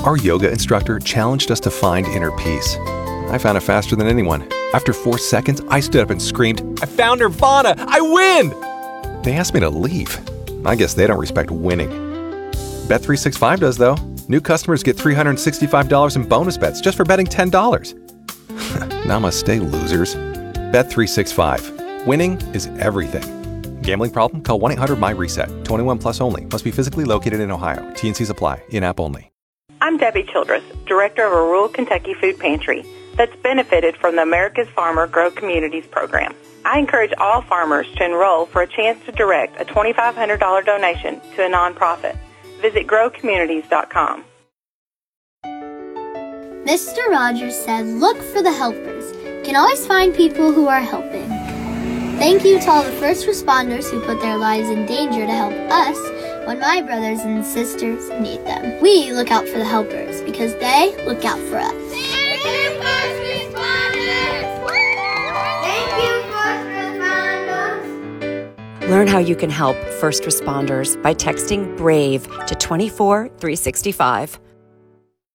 Our yoga instructor challenged us to find inner peace. I found it faster than anyone. After 4 seconds, I stood up and screamed, "I found Nirvana! I win!" They asked me to leave. I guess they don't respect winning. Bet365 does, though. New customers get $365 in bonus bets just for betting $10. Namaste, losers. Bet365. Winning is everything. Gambling problem? Call 1-800-MY-RESET. 21 plus only. Must be physically located in Ohio. T&Cs apply. In-app only. I'm Debbie Childress, director of a rural Kentucky food pantry that's benefited from the America's Farmer Grow Communities program. I encourage all farmers to enroll for a chance to direct a $2,500 donation to a nonprofit. Visit growcommunities.com. Mr. Rogers said, "Look for the helpers. You can always find people who are helping." Thank you to all the first responders who put their lives in danger to help us when my brothers and sisters need them. We look out for the helpers because they look out for us. Thank you, first responders! Thank you, first responders! Learn how you can help first responders by texting BRAVE to 24365.